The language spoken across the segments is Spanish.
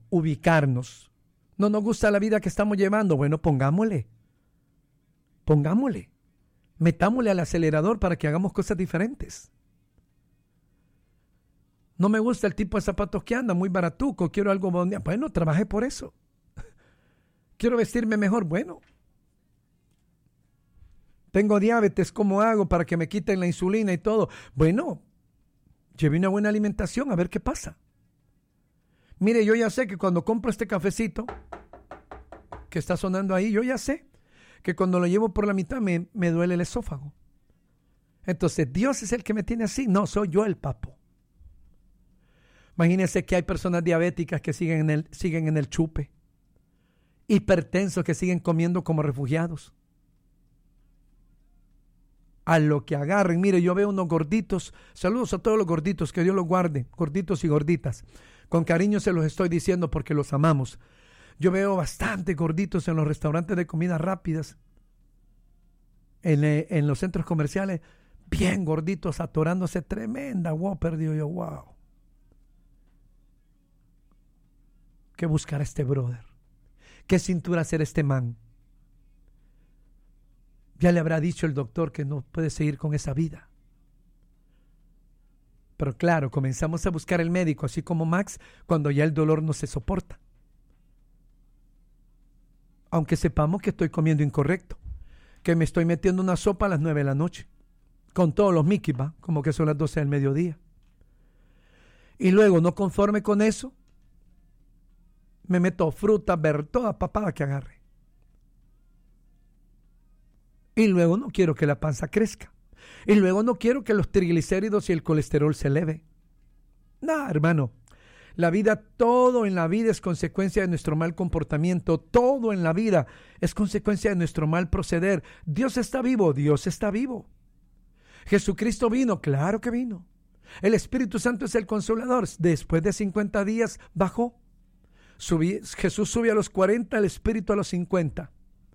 ubicarnos. No nos gusta la vida que estamos llevando. Bueno, pongámosle. Metámosle al acelerador para que hagamos cosas diferentes. No me gusta el tipo de zapatos que anda, muy baratuco, quiero algo bonito. Bueno, trabajé por eso. Quiero vestirme mejor. Bueno. Tengo diabetes, ¿cómo hago para que me quiten la insulina y todo? Bueno, lleve una buena alimentación, a ver qué pasa. Mire, yo ya sé que cuando compro este cafecito que está sonando ahí, yo ya sé que cuando lo llevo por la mitad me duele el esófago. Entonces, ¿Dios es el que me tiene así? No, soy yo el papo. Imagínense que hay personas diabéticas que siguen en el chupe, hipertensos que siguen comiendo como refugiados. A lo que agarren. Mire, yo veo unos gorditos. Saludos a todos los gorditos, que Dios los guarde, gorditos y gorditas. Con cariño se los estoy diciendo porque los amamos. Yo veo bastante gorditos en los restaurantes de comidas rápidas, en los centros comerciales, bien gorditos, atorándose tremenda Whopper. Digo yo, wow. ¿Qué buscar a este brother? ¿Qué cintura hacer este man? Ya le habrá dicho el doctor que no puede seguir con esa vida. Pero claro, comenzamos a buscar el médico, así como Max, cuando ya el dolor no se soporta. Aunque sepamos que estoy comiendo incorrecto, que me estoy metiendo una sopa a las 9 de la noche, con todos los Mickey, ¿va? Como que son las 12 del mediodía. Y luego, no conforme con eso, me meto fruta, toda papada que agarre. Y luego no quiero que la panza crezca. Y luego no quiero que los triglicéridos y el colesterol se eleve. No, hermano. La vida, todo en la vida es consecuencia de nuestro mal comportamiento. Todo en la vida es consecuencia de nuestro mal proceder. Dios está vivo. Dios está vivo. Jesucristo vino. Claro que vino. El Espíritu Santo es el Consolador. Después de 50 días bajó. Jesús subió a los 40, el Espíritu a los 50.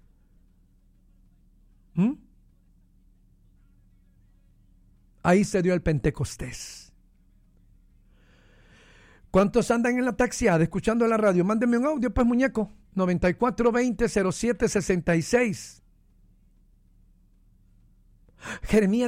Ahí se dio el Pentecostés. ¿Cuántos andan en la taxiada escuchando la radio? Mándenme un audio, pues, muñeco. 9420-0766. Jeremías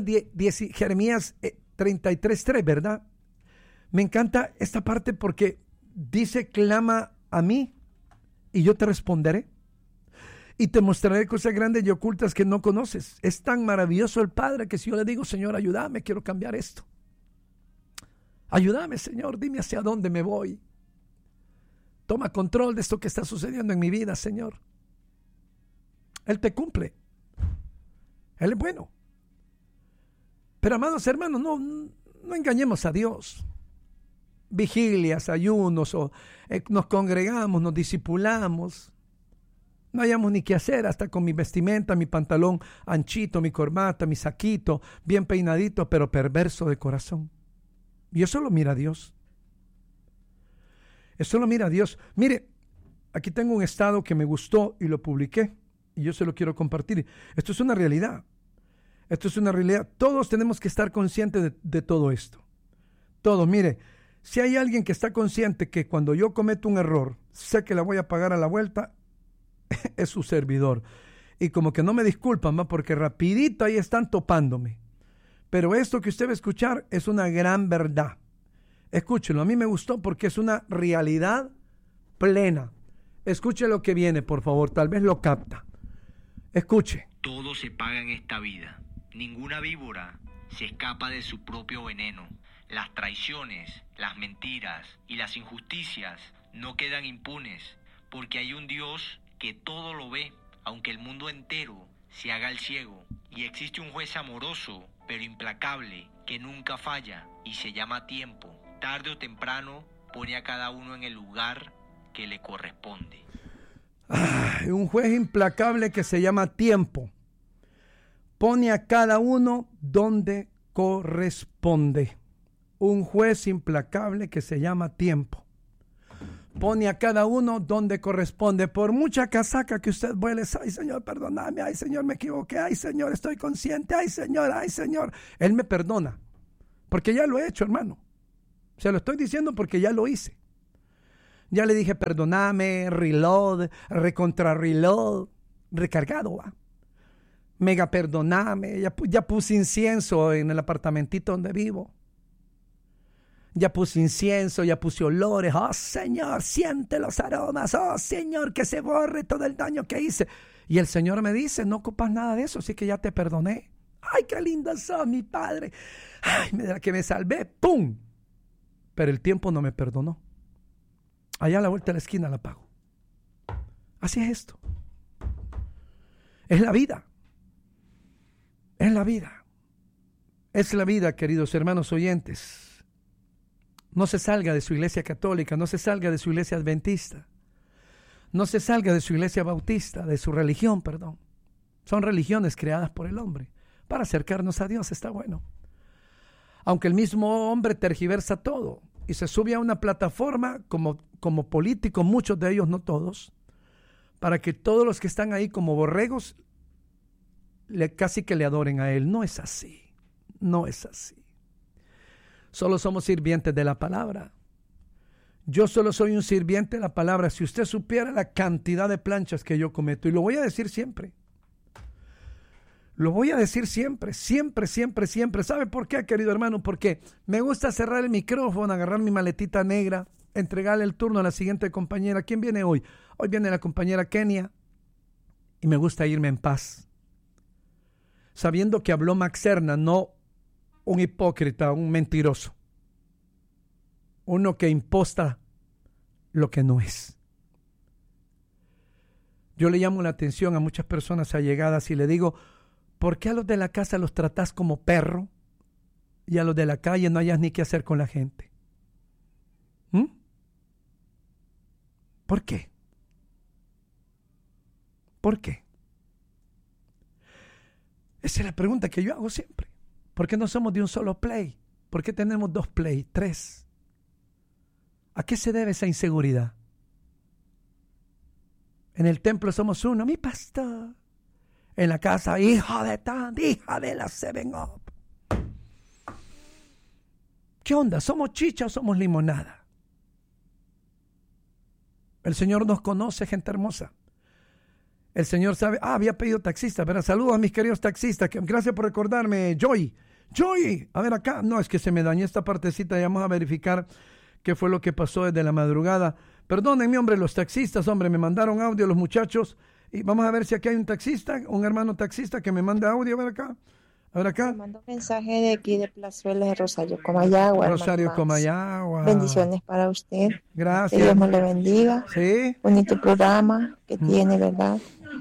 33:3, ¿verdad? Me encanta esta parte porque dice, clama a mí y yo te responderé. Y te mostraré cosas grandes y ocultas que no conoces. Es tan maravilloso el Padre que si yo le digo, Señor, ayúdame, quiero cambiar esto. Ayúdame, Señor, dime hacia dónde me voy. Toma control de esto que está sucediendo en mi vida, Señor. Él te cumple. Él es bueno. Pero, amados hermanos, no engañemos a Dios. Vigilias, ayunos, nos congregamos, nos discipulamos. No hayamos ni qué hacer, hasta con mi vestimenta, mi pantalón anchito, mi corbata, mi saquito, bien peinadito, pero perverso de corazón. Y eso lo mira Dios. Eso lo mira Dios. Mire, aquí tengo un estado que me gustó y lo publiqué. Y yo se lo quiero compartir. Esto es una realidad. Esto es una realidad. Todos tenemos que estar conscientes de todo esto. Todos, mire. Si hay alguien que está consciente que cuando yo cometo un error, sé que la voy a pagar a la vuelta, es su servidor. Y como que no me disculpan, ¿va? Porque rapidito ahí están topándome. Pero esto que usted va a escuchar es una gran verdad. Escúchelo, a mí me gustó porque es una realidad plena. Escuche lo que viene, por favor, tal vez lo capta. Escuche. Todo se paga en esta vida. Ninguna víbora se escapa de su propio veneno. Las traiciones, las mentiras y las injusticias no quedan impunes, porque hay un Dios que todo lo ve, aunque el mundo entero se haga el ciego. Y existe un juez amoroso, pero implacable, que nunca falla y se llama tiempo. Tarde o temprano pone a cada uno en el lugar que le corresponde. Un juez implacable que se llama tiempo. Pone a cada uno donde corresponde. Un juez implacable que se llama tiempo. Pone a cada uno donde corresponde. Por mucha casaca que usted vuele, ay Señor, perdóname, ay Señor, me equivoqué, ay Señor, estoy consciente, ay Señor, Él me perdona, porque ya lo he hecho, hermano. Se lo estoy diciendo porque ya lo hice. Ya le dije, perdóname, reload, recontra reload, recargado, va. Mega perdóname, ya puse incienso en el apartamentito donde vivo. Ya puse incienso, ya puse olores. Oh, Señor, siente los aromas. Oh, Señor, que se borre todo el daño que hice. Y el Señor me dice, no ocupas nada de eso, así que ya te perdoné. Ay, qué lindo sos, mi Padre. Ay, mira que me salvé. ¡Pum! Pero el tiempo no me perdonó. Allá a la vuelta de la esquina la pago. Así es esto. Es la vida. Es la vida. Es la vida, queridos hermanos oyentes. No se salga de su iglesia católica, no se salga de su iglesia adventista, no se salga de su iglesia bautista, de su religión, perdón. Son religiones creadas por el hombre para acercarnos a Dios, está bueno. Aunque el mismo hombre tergiversa todo y se sube a una plataforma como político, muchos de ellos, no todos, para que todos los que están ahí como borregos casi que le adoren a él. No es así, no es así. Solo somos sirvientes de la palabra. Yo solo soy un sirviente de la palabra. Si usted supiera la cantidad de planchas que yo cometo, y lo voy a decir siempre. Lo voy a decir siempre, siempre, siempre, siempre. ¿Sabe por qué, querido hermano? Porque me gusta cerrar el micrófono, agarrar mi maletita negra, entregarle el turno a la siguiente compañera. ¿Quién viene hoy? Hoy viene la compañera Kenia. Y me gusta irme en paz. Sabiendo que habló Max Serna, no un hipócrita, un mentiroso. Uno que imposta lo que no es. Yo le llamo la atención a muchas personas allegadas y le digo, ¿por qué a los de la casa los tratás como perro y a los de la calle no hayas ni qué hacer con la gente? ¿Por qué? ¿Por qué? Esa es la pregunta que yo hago siempre. ¿Por qué no somos de un solo play? ¿Por qué tenemos 2 play, 3? ¿A qué se debe esa inseguridad? En el templo somos uno, mi pastor. En la casa, hija de la 7-Up. ¿Qué onda? ¿Somos chicha o somos limonada? El Señor nos conoce, gente hermosa. El Señor sabe, había pedido taxista, pero saludos a mis queridos taxistas, gracias por recordarme, Joy, a ver acá, no, es que se me dañó esta partecita, ya vamos a verificar qué fue lo que pasó desde la madrugada. Perdónenme, hombre, los taxistas, hombre, me mandaron audio los muchachos, y vamos a ver si aquí hay un taxista, un hermano taxista que me manda audio, a ver acá. Me mandó un mensaje de aquí de Plazuelas de Rosario Comayagua. Rosario Comayagua. Bendiciones para usted. Gracias. Que Dios me le bendiga. Sí. Bonito programa que tiene, ¿verdad?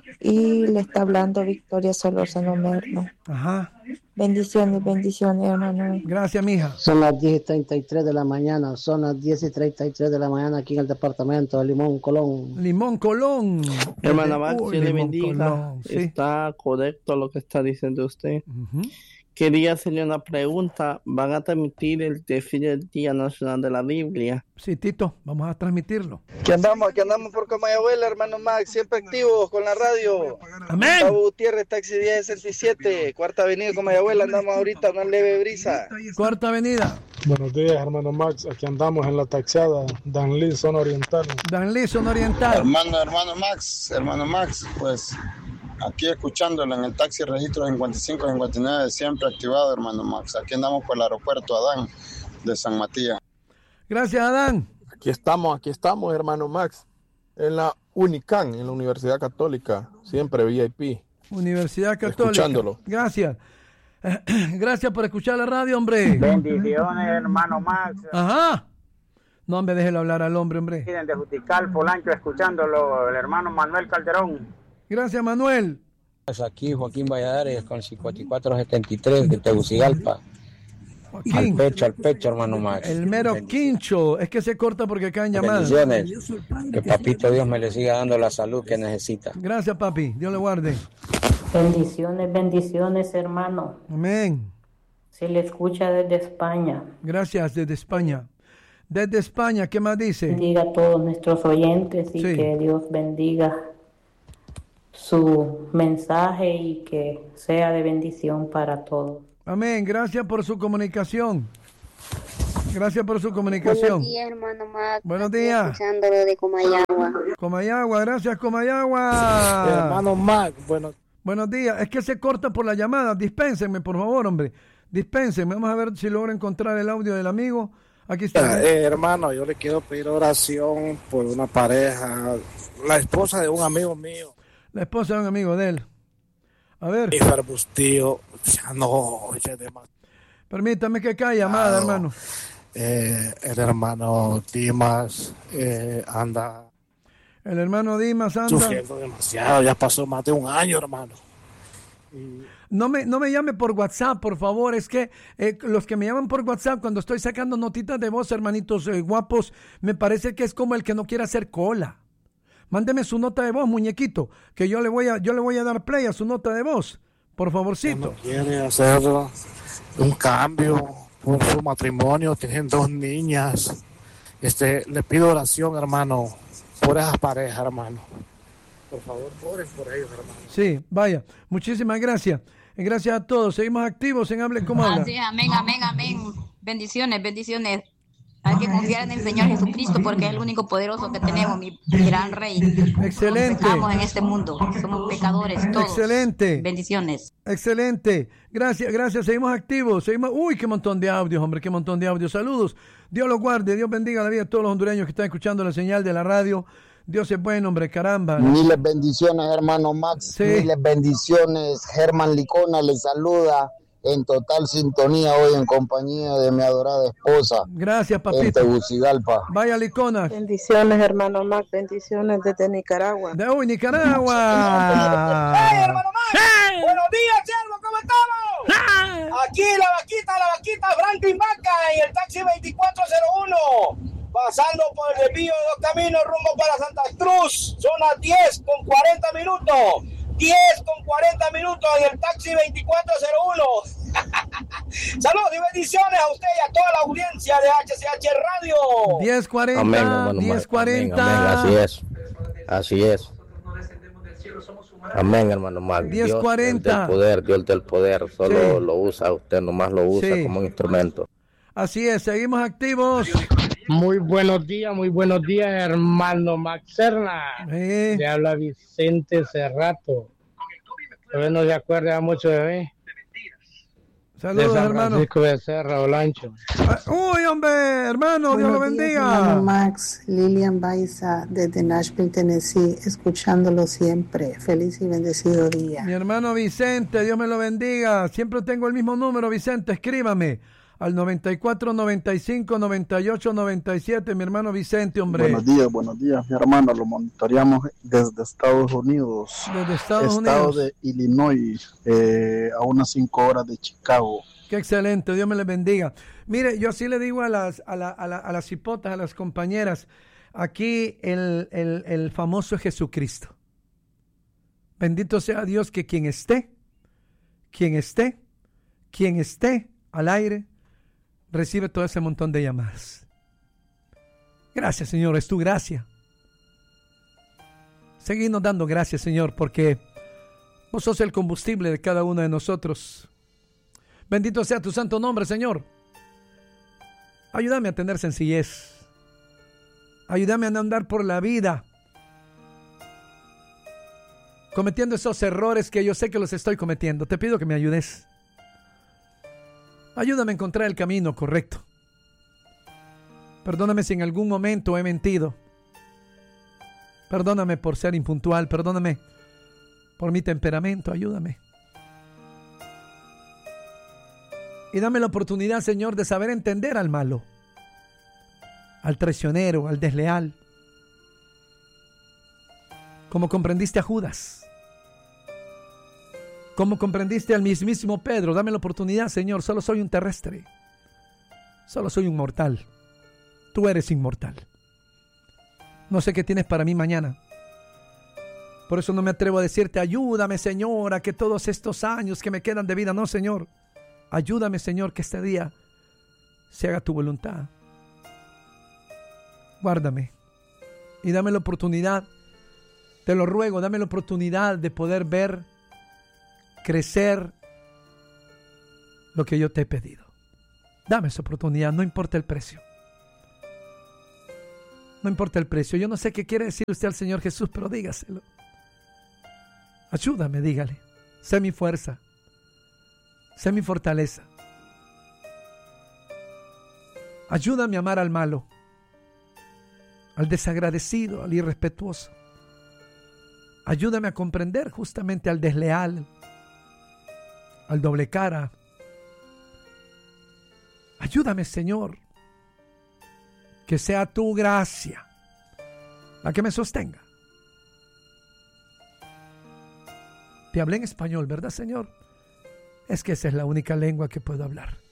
Y le está hablando Victoria Solórzano Merlo. Ajá. Bendiciones, hermano. Gracias, mija. Son las 10:33 de la mañana, son las 10:33 de la mañana aquí en el departamento de Limón, Colón. Limón, Colón. Hermana Max, Dios le bendiga. Colón, sí. Está correcto lo que está diciendo usted. Uh-huh. Quería hacerle una pregunta. ¿Van a transmitir el desfile del Día Nacional de la Biblia? Sí, Tito, vamos a transmitirlo. Aquí andamos por Comayagüela, hermano Max, siempre activos con la radio. Amén. Gustavo Gutiérrez, taxi 1067, Cuarta Avenida Comayagüela, andamos ahorita, una leve brisa. Cuarta Avenida. Buenos días, hermano Max, aquí andamos en la taxiada, Danlí, zona oriental. Danlí, zona oriental. Hermano Max, pues aquí escuchándolo en el taxi registro 55-59, siempre activado, hermano Max. Aquí andamos por el aeropuerto Adán de San Matías. Gracias, Adán. Aquí estamos, hermano Max, en la UNICAN, en la Universidad Católica, siempre VIP. Universidad Católica. Escuchándolo. Gracias. Gracias por escuchar la radio, hombre. Bendiciones, hermano Max. Ajá. No, hombre, déjelo hablar al hombre. De Justical, Polanco, escuchándolo, el hermano Manuel Calderón. Gracias, Manuel. Aquí Joaquín Valladares con 5473 de Tegucigalpa. Joaquín. Al pecho, hermano Max. El mero quincho. Es que se corta porque caen llamadas. Bendiciones. Que papito Dios me le siga dando la salud que necesita. Gracias, papi. Dios le guarde. Bendiciones, hermano. Amén. Se le escucha desde España. Gracias, desde España. Desde España, ¿qué más dice? Bendiga a todos nuestros oyentes y que Dios bendiga su mensaje y que sea de bendición para todos. Amén. Gracias por su comunicación. Gracias por su comunicación. Buenos días, hermano Max. Buenos días. Escuchándolo de Comayagua. Comayagua, gracias, Comayagua. Hermano Max, buenos días. Es que se corta por la llamada. Dispénsenme, por favor, hombre. Dispénsenme. Vamos a ver si logro encontrar el audio del amigo. Aquí está. Hermano, yo le quiero pedir oración por una pareja, la esposa de un amigo mío. La esposa de un amigo de él. A ver. Mi tío, ya no, ya demasiado. Permítame que caiga llamada, hermano. El hermano Dimas anda. El hermano Dimas anda. Sufriendo demasiado, ya pasó más de un año, hermano. No me llame por WhatsApp, por favor. Es que los que me llaman por WhatsApp cuando estoy sacando notitas de voz, hermanitos guapos, me parece que es como el que no quiere hacer cola. Mándeme su nota de voz, muñequito, que yo le voy a dar play a su nota de voz, por favorcito. No quiere hacer un cambio por su matrimonio, tienen 2 niñas. Le pido oración, hermano, por esas parejas, hermano. Por favor, oren por ellos, hermano. Sí, vaya. Muchísimas gracias. Gracias a todos. Seguimos activos en Hable Como Habla. Sí, amén. Bendiciones. Hay que confiar en el Señor Jesucristo porque es el único poderoso que tenemos, mi gran Rey. Excelente. Todos pecamos en este mundo, somos pecadores todos. Excelente. Bendiciones. Excelente. Gracias. Seguimos activos. Uy, qué montón de audios, hombre, qué montón de audios. Saludos. Dios los guarde, Dios bendiga la vida de todos los hondureños que están escuchando la señal de la radio. Dios es bueno, hombre, caramba. Miles bendiciones, hermano Max. Sí. Miles bendiciones. Germán Licona le saluda en total sintonía hoy en compañía de mi adorada esposa. Gracias, papito. En Tegucigalpa. Vaya, Licona. Bendiciones, hermano Max. Bendiciones desde Nicaragua. De hoy, Nicaragua. ¡Hey, hermano Max! ¡Hey! ¡Buenos días, Chervo! ¿Cómo estamos? Aquí la vaquita Franklin Vaca en el taxi 2401. Pasando por el desvío de 2 caminos rumbo para Santa Cruz. Son las 10:40 minutos. 10:40 minutos en el taxi 2401. Saludos y bendiciones a usted y a toda la audiencia de HCH Radio. 10:40. Amén, hermano. 10:40. Amén. Así es. Amén, hermano Max. 10:40. Dios del poder. Solo lo usa usted, nomás lo usa como un instrumento. Así es, seguimos activos. Muy buenos días, hermano Max Serna. Le habla Vicente Cerrato. Tal no se acuerda mucho de mí. Saludos, de San hermano. Francisco de Serra, Olancho. Uy, hombre, hermano, Dios lo bendiga. Hermano Max, Lilian Baiza, desde Nashville, Tennessee, escuchándolo siempre. Feliz y bendecido día. Mi hermano Vicente, Dios me lo bendiga. Siempre tengo el mismo número, Vicente, escríbame. Al 94 95 98 97, mi hermano Vicente, hombre. Buenos días, mi hermano. Lo monitoreamos desde Estados Unidos. Desde Estados Estado Unidos. de Illinois, a unas 5 horas de Chicago. Qué excelente, Dios me les bendiga. Mire, yo sí le digo a las hipotas, a las compañeras, aquí el famoso Jesucristo. Bendito sea Dios que quien esté al aire, recibe todo ese montón de llamadas. Gracias, Señor, es tu gracia. Seguimos dando gracias, Señor, porque vos sos el combustible de cada uno de nosotros. Bendito sea tu santo nombre, Señor. Ayúdame a tener sencillez. Ayúdame a no andar por la vida cometiendo esos errores que yo sé que los estoy cometiendo. Te pido que me ayudes. Ayúdame a encontrar el camino correcto. Perdóname si en algún momento he mentido. Perdóname por ser impuntual. Perdóname por mi temperamento. Ayúdame. Y dame la oportunidad, Señor, de saber entender al malo, al traicionero, al desleal. Como comprendiste a Judas. Como comprendiste al mismísimo Pedro. Dame la oportunidad, Señor. Solo soy un terrestre. Solo soy un mortal. Tú eres inmortal. No sé qué tienes para mí mañana. Por eso no me atrevo a decirte, ayúdame, Señor, a que todos estos años que me quedan de vida. No, Señor. Ayúdame, Señor, que este día se haga tu voluntad. Guárdame. Y dame la oportunidad. Te lo ruego, dame la oportunidad de poder ver crecer lo que yo te he pedido. Dame esa oportunidad, no importa el precio. No importa el precio. Yo no sé qué quiere decir usted al Señor Jesús, pero dígaselo. Ayúdame, dígale. Sé mi fuerza. Sé mi fortaleza. Ayúdame a amar al malo, al desagradecido, al irrespetuoso. Ayúdame a comprender justamente al desleal, al doble cara. Ayúdame, Señor, que sea tu gracia la que me sostenga. Te hablé en español, ¿verdad, Señor? Es que esa es la única lengua que puedo hablar.